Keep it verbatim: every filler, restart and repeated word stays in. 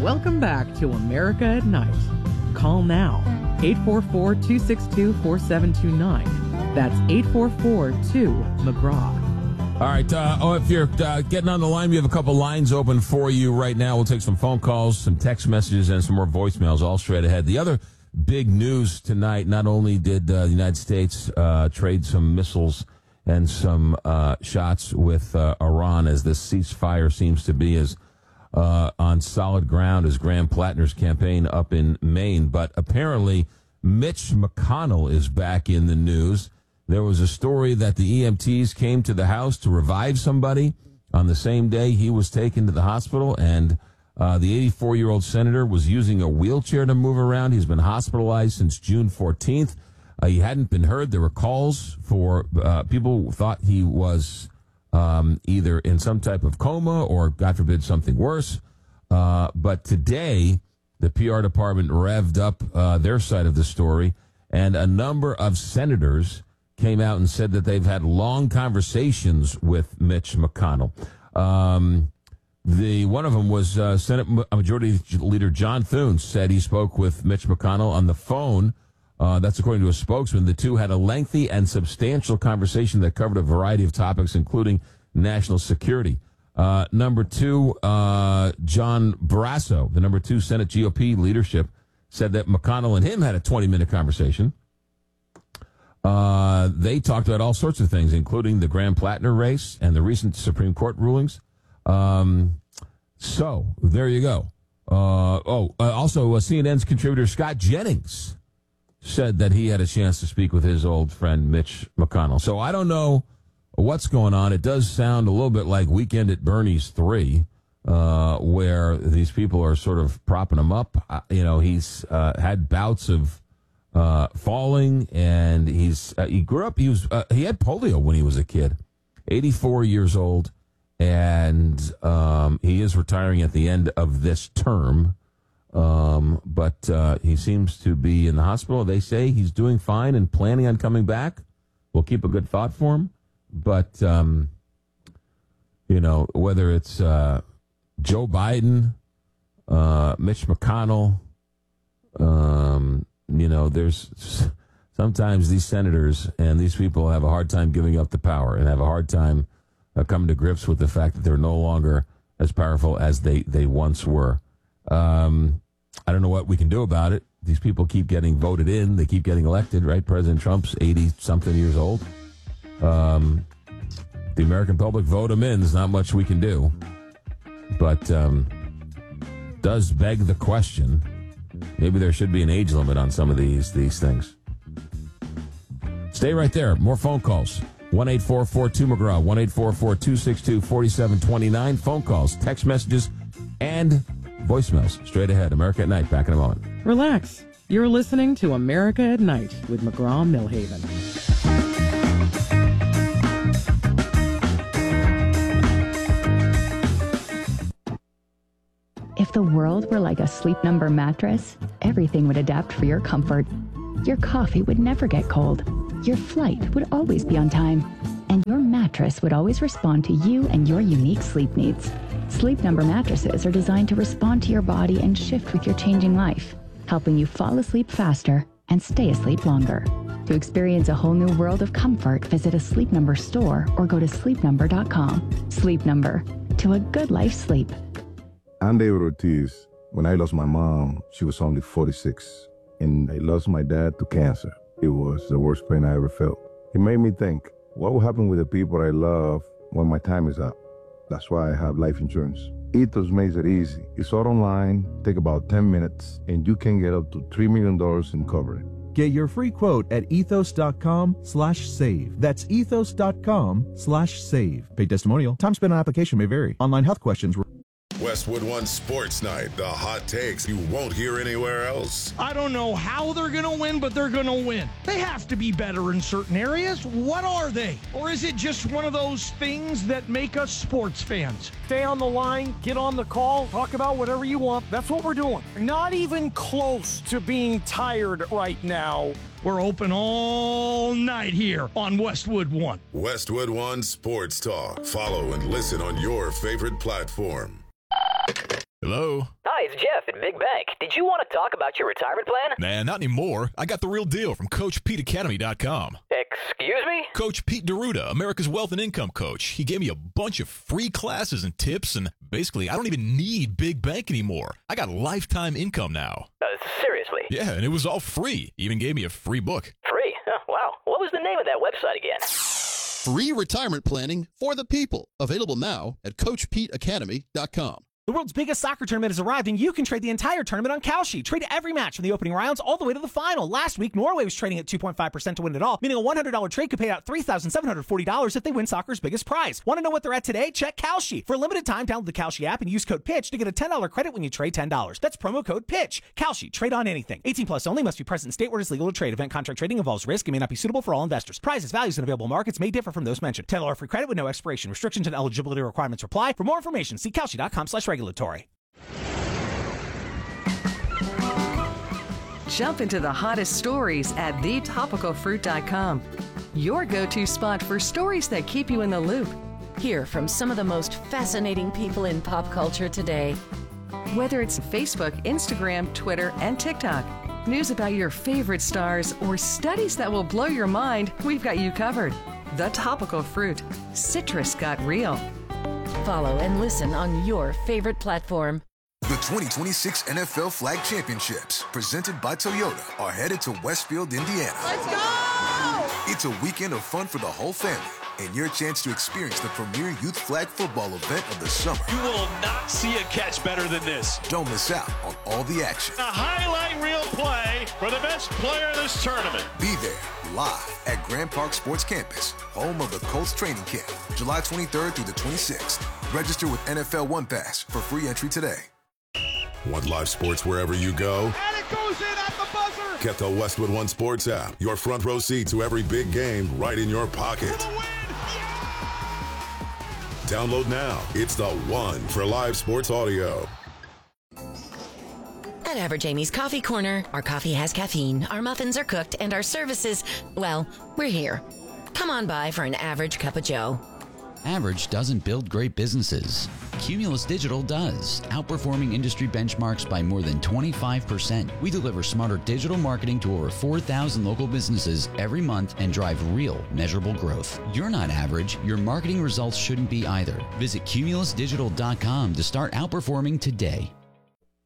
Welcome back to America at Night. Call now, eight four four, two six two, four seven two nine. That's eight four four two McGraw. All right. Uh, oh, if you're uh, getting on the line, we have a couple lines open for you right now. We'll take some phone calls, some text messages, and some more voicemails all straight ahead. The other big news tonight, not only did uh, the United States uh, trade some missiles and some uh, shots with uh, Iran, as this ceasefire seems to be as uh, on solid ground as Graham Plattner's campaign up in Maine, but apparently Mitch McConnell is back in the news. There was a story that the E M Ts came to the house to revive somebody on the same day he was taken to the hospital, and uh, the eighty-four-year-old senator was using a wheelchair to move around. He's been hospitalized since June fourteenth. Uh, he hadn't been heard. There were calls for uh, people who thought he was um, either in some type of coma or, God forbid, something worse. Uh, but today, the P R department revved up uh, their side of the story, and a number of senators came out and said that they've had long conversations with Mitch McConnell. Um, the one of them was uh, Senate Majority Leader John Thune said he spoke with Mitch McConnell on the phone. Uh, that's according to a spokesman. The two had a lengthy and substantial conversation that covered a variety of topics, including national security. Uh, number two, uh, John Barrasso, the number two Senate G O P leadership, said that McConnell and him had a twenty-minute conversation. Uh, they talked about all sorts of things, including the Graham Plattner race and the recent Supreme Court rulings. Um, so there you go. Uh, oh, uh, also uh, C N N's contributor Scott Jennings said that he had a chance to speak with his old friend Mitch McConnell. So I don't know what's going on. It does sound a little bit like Weekend at Bernie's three, uh, where these people are sort of propping him up. Uh, you know, he's uh, had bouts of uh, falling, and he's uh, he grew up. He was uh, he had polio when he was a kid. eighty-four years old, and um, he is retiring at the end of this term. Um, but uh, he seems to be in the hospital. They say he's doing fine and planning on coming back. We'll keep a good thought for him. But, um, you know, whether it's uh, Joe Biden, uh, Mitch McConnell, um, you know, there's sometimes these senators and these people have a hard time giving up the power and have a hard time uh, coming to grips with the fact that they're no longer as powerful as they, they once were. Um, I don't know what we can do about it. These people keep getting voted in. They keep getting elected, right? President Trump's eighty-something years old. Um, the American public vote him in. There's not much we can do. But um, does beg the question, maybe there should be an age limit on some of these these things. Stay right there. More phone calls. one eight four four two McGraw. one eight four four two six two four seven two nine. Phone calls, text messages, and voicemails. Straight ahead. America at Night. Back in a moment. Relax. You're listening to America at Night with McGraw-Milhaven. If the world were like a Sleep Number mattress, everything would adapt for your comfort. Your coffee would never get cold. Your flight would always be on time. And your mattress would always respond to you and your unique sleep needs. Sleep Number mattresses are designed to respond to your body and shift with your changing life, helping you fall asleep faster and stay asleep longer. To experience a whole new world of comfort, visit a Sleep Number store or go to sleep number dot com. Sleep Number. To a good life sleep. I'm David Ortiz. When I lost my mom, she was only forty-six. And I lost my dad to cancer. It was the worst pain I ever felt. It made me think, what will happen with the people I love when my time is up? That's why I have life insurance. Ethos makes it easy. It's all online, take about ten minutes, and you can get up to three million dollars in coverage. Get your free quote at ethos.com slash save. That's ethos.com slash save. Paid testimonial. Time spent on application may vary. Online health questions were... Westwood One Sports Night. The hot takes you won't hear anywhere else. I don't know how they're going to win, but they're going to win. They have to be better in certain areas. What are they? Or is it just one of those things that make us sports fans? Stay on the line, get on the call, talk about whatever you want. That's what we're doing. Not even close to being tired right now. We're open all night here on Westwood One. Westwood One Sports Talk. Follow and listen on your favorite platform. Hello? Hi, it's Jeff at Big Bank. Did you want to talk about your retirement plan? Nah, not anymore. I got the real deal from Coach Pete Academy dot com. Excuse me? Coach Pete D'Arruda, America's Wealth and Income Coach. He gave me a bunch of free classes and tips, and basically, I don't even need Big Bank anymore. I got lifetime income now. Uh, seriously? Yeah, and it was all free. He even gave me a free book. Free? Oh, wow. What was the name of that website again? Free retirement planning for the people. Available now at Coach Pete Academy dot com. The world's biggest soccer tournament has arrived, and you can trade the entire tournament on Kalshi. Trade every match from the opening rounds all the way to the final. Last week, Norway was trading at two point five percent to win it all, meaning a one hundred dollars trade could pay out three thousand seven hundred forty dollars if they win soccer's biggest prize. Want to know what they're at today? Check Kalshi. For a limited time, download the Kalshi app and use code PITCH to get a ten dollars credit when you trade ten dollars. That's promo code PITCH. Kalshi. Trade on anything. eighteen plus only. Must be present in state where it is legal to trade. Event contract trading involves risk and may not be suitable for all investors. Prizes, values, and available markets may differ from those mentioned. ten dollars free credit with no expiration. Restrictions and eligibility requirements apply. For more information, see Kalshi dot com slash regulatory. Jump into the hottest stories at the topical fruit dot com. Your go-to spot for stories that keep you in the loop. Hear from some of the most fascinating people in pop culture today. Whether it's Facebook, Instagram, Twitter, and TikTok, news about your favorite stars, or studies that will blow your mind, we've got you covered. The Topical Fruit. Citrus got real. Follow and listen on your favorite platform. The twenty twenty-six N F L Flag Championships, presented by Toyota, are headed to Westfield, Indiana. Let's go! It's a weekend of fun for the whole family, and your chance to experience the premier youth flag football event of the summer. You will not see a catch better than this. Don't miss out on all the action. A highlight reel play for the best player of this tournament. Be there, live at Grand Park Sports Campus, home of the Colts training camp, July twenty-third through the twenty-sixth. Register with N F L One Pass for free entry today. Want live sports wherever you go? And it goes in at the buzzer! Get the Westwood One Sports app. Your front row seat to every big game right in your pocket. Yeah! Download now. It's the one for live sports audio. At Average Amy's Coffee Corner, our coffee has caffeine, our muffins are cooked, and our services, well, we're here. Come on by for an average cup of joe. Average doesn't build great businesses. Cumulus Digital does, outperforming industry benchmarks by more than twenty-five percent. We deliver smarter digital marketing to over four thousand local businesses every month and drive real, measurable growth. You're not average. Your marketing results shouldn't be either. Visit Cumulus Digital dot com to start outperforming today.